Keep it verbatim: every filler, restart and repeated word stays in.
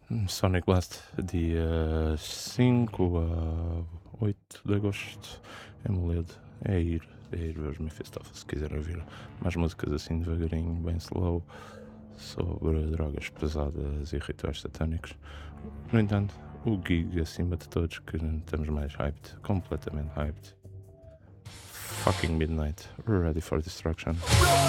Sonic Blast, dia cinco a oito de agosto, em Moledo. É ir, é ir ver os Mephistophels se quiserem ouvir mais músicas assim devagarinho, bem slow, sobre drogas pesadas e rituais satânicos. No entanto, o gig acima de todos, que estamos mais hyped, completamente hyped. Fucking Midnight, ready for destruction.